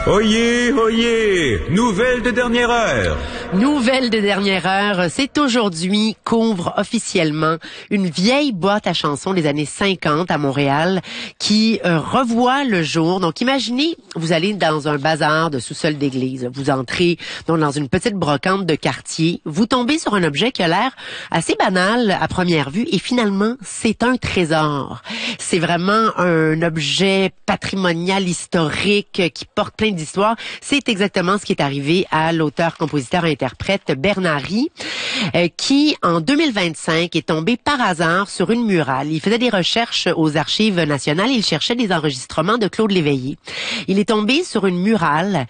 Oyez, oyez, nouvelle de dernière heure. Nouvelle de dernière heure, c'est aujourd'hui qu'ouvre officiellement une vieille boîte à chansons des années 50 à Montréal qui revoit le jour. Donc imaginez, vous allez dans un bazar de sous-sol d'église, vous entrez donc dans une petite brocante de quartier, vous tombez sur un objet qui a l'air assez banal à première vue et finalement c'est un trésor. C'est vraiment un objet patrimonial historique qui porte plein d'histoires. C'est exactement ce qui est arrivé à l'auteur, compositeur et interprète Bernard Rie, qui en 2025 est tombé par hasard sur une murale. Il faisait des recherches aux Archives nationales, il cherchait des enregistrements de Claude Léveillé. Il est tombé sur une murale,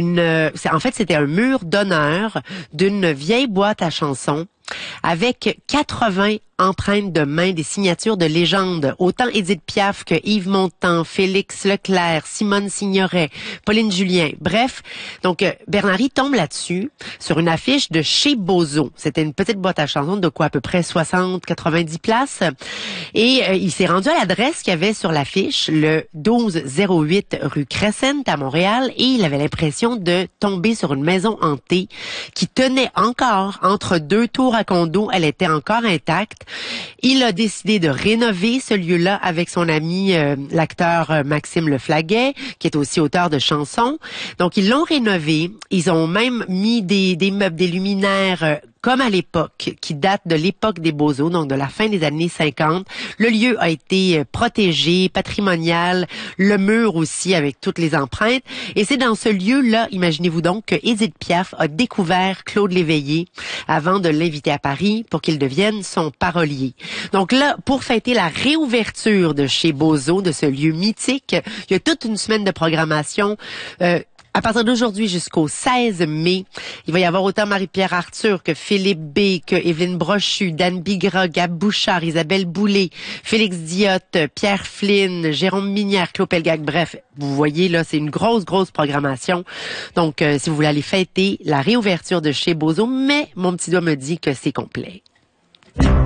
en fait c'était un mur d'honneur d'une vieille boîte à chansons avec 80 empreintes de main, des signatures de légendes, autant Édith Piaf que Yves Montand, Félix Leclerc, Simone Signoret, Pauline Julien. Bref, donc Bernard Rie tombe là-dessus sur une affiche de chez Bozo. C'était une petite boîte à chansons de quoi à peu près 60-90 places. Et il s'est rendu à l'adresse qu'il y avait sur l'affiche, le 1208 rue Crescent à Montréal, et il avait l'impression de tomber sur une maison hantée qui tenait encore entre deux tours à condo. Elle était encore intacte. Il a décidé de rénover ce lieu-là avec son ami, l'acteur Maxime Leflaguet, qui est aussi auteur de chansons. Donc, ils l'ont rénové. Ils ont même mis des meubles, des luminaires, comme à l'époque, qui date de l'époque des Beaux-Eaux, donc de la fin des années 50. Le lieu a été protégé, patrimonial, le mur aussi avec toutes les empreintes. Et c'est dans ce lieu-là, imaginez-vous donc, que Édith Piaf a découvert Claude Léveillé avant de l'inviter à Paris pour qu'il devienne son parolier. Donc là, pour fêter la réouverture de chez Beaux-Eaux, de ce lieu mythique, il y a toute une semaine de programmation. À partir d'aujourd'hui jusqu'au 16 mai, il va y avoir autant Marie-Pierre Arthur que Philippe B, que Évelyne Brochu, Dan Bigra, Gab Bouchard, Isabelle Boulay, Félix Diotte, Pierre Flynn, Jérôme Minière, Claude Pelgag. Bref, vous voyez là, c'est une grosse programmation. Donc, si vous voulez aller fêter la réouverture de chez Bozo, mais mon petit doigt me dit que c'est complet.